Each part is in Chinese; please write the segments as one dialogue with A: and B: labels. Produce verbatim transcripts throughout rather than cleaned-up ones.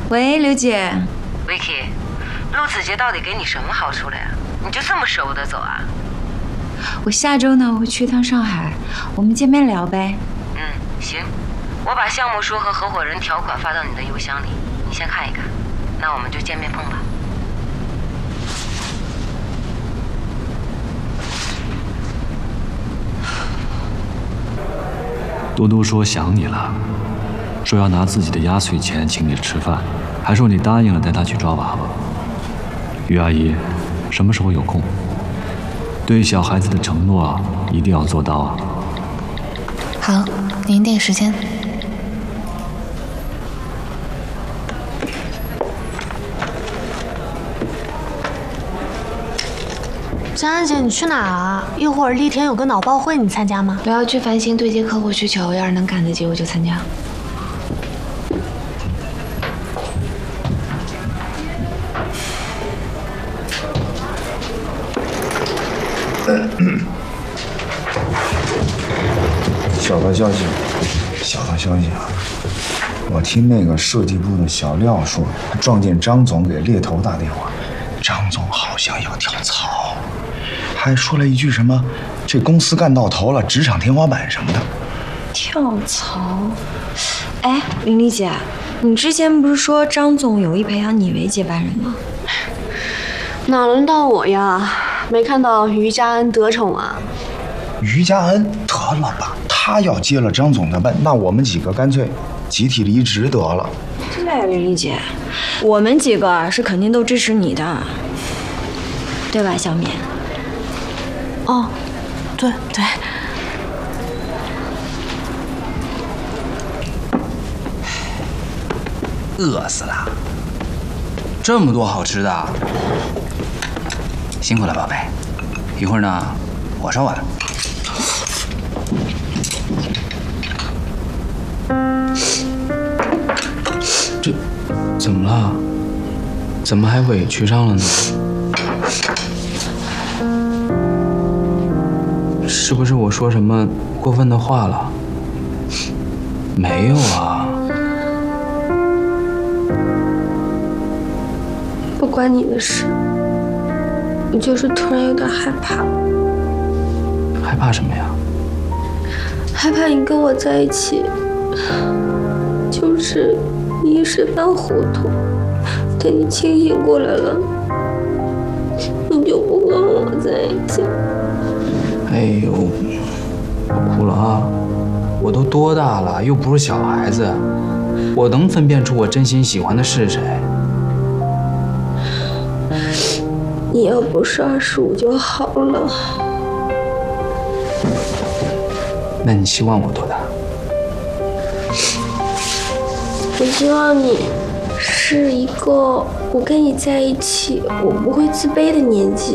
A: 喂，刘姐。
B: Vicky， 陆子杰到底给你什么好处了呀？你就这么舍不得走啊？
A: 我下周呢会去一趟上海，我们见面聊呗。
B: 嗯，行，我把项目书和合伙人条款发到你的邮箱里，你先看一看。那我们就见面碰吧。
C: 多多说想你了，说要拿自己的压岁钱请你吃饭，还说你答应了带他去抓娃娃。于阿姨，什么时候有空？对小孩子的承诺一定要做到啊。
D: 好，您定时间。
E: 张安姐，你去哪儿啊？一会儿丽田有个脑报会，你参加吗？
D: 我要去繁星对接客户需求，要是能赶得及，我就参加。
F: 小道消息，小道消息啊！我听那个设计部的小廖说，他撞见张总给猎头打电话，张总好像要跳槽，还说了一句什么“这公司干到头了，职场天花板”什么的。
A: 跳槽？哎，玲丽姐，你之前不是说张总有意培养你为接班人吗？
E: 哪轮到我呀？没看到于家恩得宠啊？
F: 于家恩得了吧，他要接了张总的班，那我们几个干脆集体离职得了。
A: 对，玲丽姐，我们几个是肯定都支持你的，对吧，小敏？
E: 哦，对对。
G: 饿死了，这么多好吃的，辛苦了，宝贝。一会儿呢，我烧碗。这怎么了？怎么还委屈上了呢？是不是我说什么过分的话了？没有啊。
H: 不关你的事，我就是突然有点害怕。
G: 害怕什么呀？
H: 害怕你跟我在一起，就是你一时犯糊涂，等你清醒过来了，你就不跟我在一起。
G: 哎呦，我哭了啊！我都多大了，又不是小孩子，我能分辨出我真心喜欢的是谁？
H: 你要不是二十五就好了。
G: 那你希望我多大？
H: 我希望你是一个我跟你在一起我不会自卑的年纪。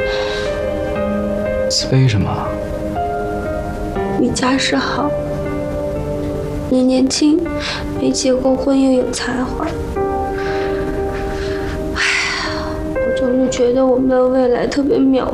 G: 自卑什么？
H: 你家世好，你年轻，没结过婚又有才华。哎呀，我总是觉得我们的未来特别渺